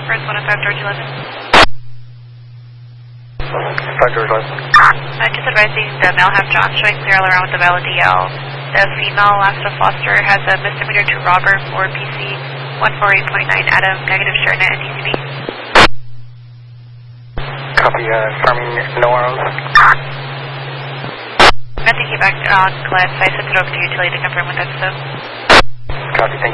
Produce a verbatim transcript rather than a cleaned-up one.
First one oh five George eleven. five George eleven. Uh, just advising the male half John showing clear all around with the valid D L. The female Lasta Foster has a misdemeanor to robber for P C one forty-eight point nine Adam, negative share net and D C B. Copy, uh, farming no arrows. Nothing came back on collect. I sent it over to utility to confirm with that stuff. Copy, thank you.